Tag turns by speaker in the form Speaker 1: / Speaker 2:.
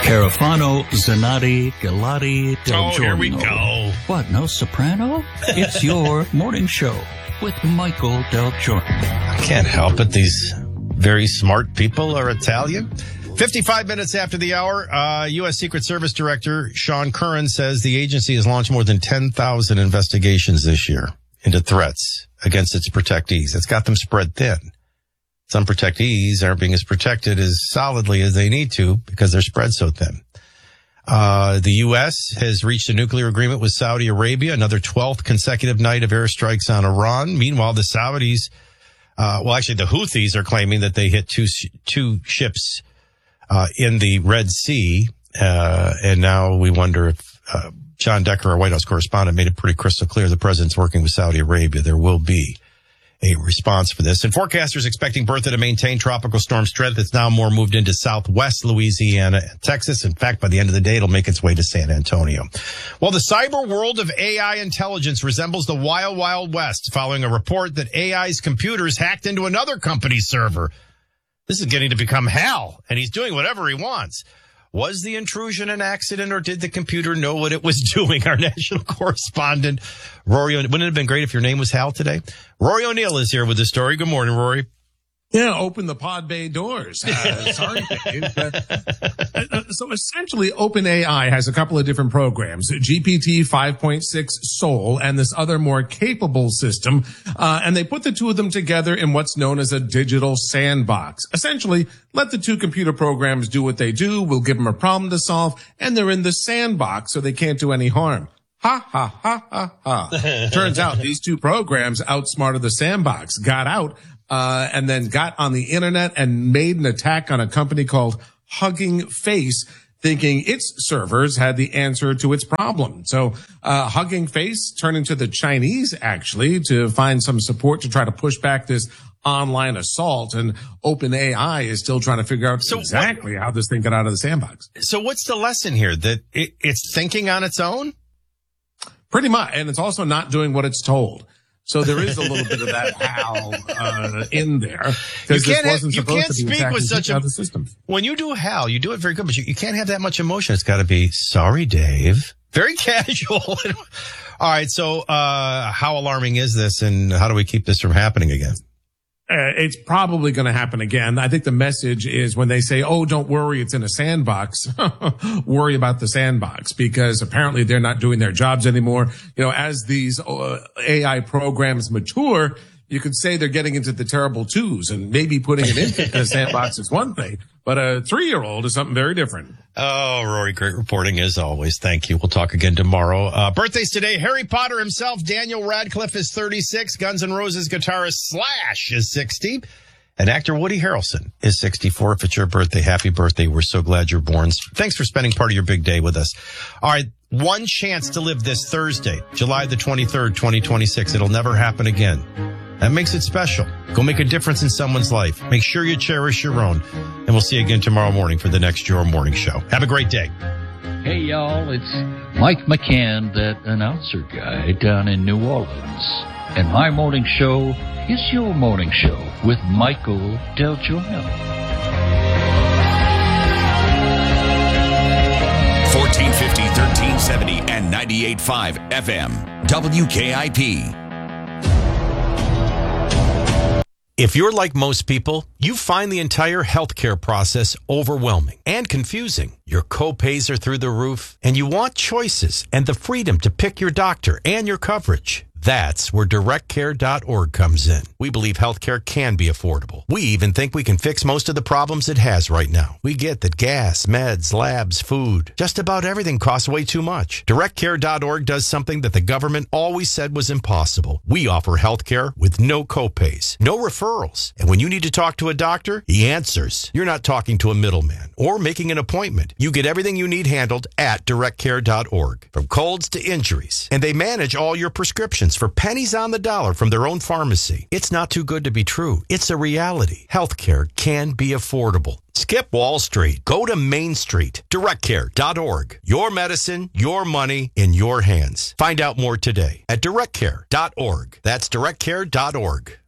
Speaker 1: Carafano, Zanatti, Galati, Del Giorno.
Speaker 2: Here we go.
Speaker 1: What, no soprano? It's your morning show with Michael Del Giorno.
Speaker 2: I can't help it. These very smart people are Italian. 55 minutes after the hour, U.S. Secret Service Director Sean Curran says the agency has launched more than 10,000 investigations this year into threats against its protectees. It's got them spread thin. Some protectees aren't being as protected as solidly as they need to because they're spread so thin. The U.S. has reached a nuclear agreement with Saudi Arabia, another 12th consecutive night of airstrikes on Iran. Meanwhile, the Saudis, the Houthis are claiming that they hit two ships in the Red Sea. And now we wonder if John Decker, our White House correspondent, made it pretty crystal clear the president's working with Saudi Arabia. There will be a response for this. And forecasters expecting Bertha to maintain tropical storm strength. It's now more moved into southwest Louisiana and Texas. In fact, by the end of the day, it'll make its way to San Antonio. Well, the cyber world of AI intelligence resembles the wild, wild west following a report that AI's computers hacked into another company's server. This is getting to become hell, and he's doing whatever he wants. Was the intrusion an accident, or did the computer know what it was doing? Our national correspondent, Rory O'Neill. Wouldn't it have been great if your name was Hal today? Rory O'Neill is here with the story. Good morning, Rory.
Speaker 3: Yeah, open the pod bay doors. Sorry, Dave. So essentially, OpenAI has a couple of different programs, GPT 5.6 Soul and this other more capable system. And they put the two of them together in what's known as a digital sandbox. Essentially, let the two computer programs do what they do. We'll give them a problem to solve, and they're in the sandbox, so they can't do any harm. Ha, ha, ha, ha, ha. Turns out these two programs outsmarted the sandbox, got out, and then got on the internet and made an attack on a company called Hugging Face, thinking its servers had the answer to its problem. So, Hugging Face turning to the Chinese, actually, to find some support to try to push back this online assault. And OpenAI is still trying to figure out exactly how this thing got out of the sandbox.
Speaker 2: So what's the lesson here? That it's thinking on its own?
Speaker 3: Pretty much. And it's also not doing what it's told. So there is a little bit of that HAL in there, because this wasn't supposed to be attacking with such other systems.
Speaker 2: When you do HAL, you do it very good, but you can't have that much emotion. It's got to be, sorry, Dave. Very casual. All right, so how alarming is this, and how do we keep this from happening again?
Speaker 3: It's probably going to happen again. I think the message is when they say, oh, don't worry, it's in a sandbox, worry about the sandbox, because apparently they're not doing their jobs anymore. You know, as these AI programs mature, you could say they're getting into the terrible twos, and maybe putting an infant in a sandbox is one thing, but a 3-year-old is something very different.
Speaker 2: Oh, Rory, great reporting as always. Thank you. We'll talk again tomorrow. Birthdays today. Harry Potter himself, Daniel Radcliffe, is 36. Guns N' Roses guitarist Slash is 60. And actor Woody Harrelson is 64. If it's your birthday, happy birthday. We're so glad you're born. Thanks for spending part of your big day with us. All right. One chance to live this Thursday, July the 23rd, 2026. It'll never happen again. That makes it special. Go make a difference in someone's life. Make sure you cherish your own. And we'll see you again tomorrow morning for the next Your Morning Show. Have a great day.
Speaker 1: Hey, y'all, it's Mike McCann, that announcer guy down in New Orleans. And my morning show is your morning show with Michael Del Giorno.
Speaker 4: 1450, 1370, and 98.5 FM. WKIP.
Speaker 2: If you're like most people, you find the entire healthcare process overwhelming and confusing. Your co-pays are through the roof, and you want choices and the freedom to pick your doctor and your coverage. That's where DirectCare.org comes in. We believe healthcare can be affordable. We even think we can fix most of the problems it has right now. We get that gas, meds, labs, food, just about everything costs way too much. DirectCare.org does something that the government always said was impossible. We offer healthcare with no copays, no referrals. And when you need to talk to a doctor, he answers. You're not talking to a middleman or making an appointment. You get everything you need handled at DirectCare.org, from colds to injuries. And they manage all your prescriptions for pennies on the dollar from their own pharmacy. It's not too good to be true. It's a reality. Healthcare can be affordable. Skip Wall Street. Go to Main Street. DirectCare.org. Your medicine, your money, in your hands. Find out more today at DirectCare.org. That's DirectCare.org.